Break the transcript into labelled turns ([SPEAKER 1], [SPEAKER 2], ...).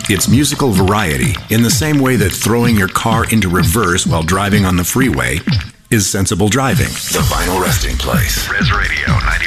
[SPEAKER 1] It's musical variety in the same way that throwing your car into reverse while driving on the freeway is sensible driving. The Vinyl Resting Place. Res Radio 91.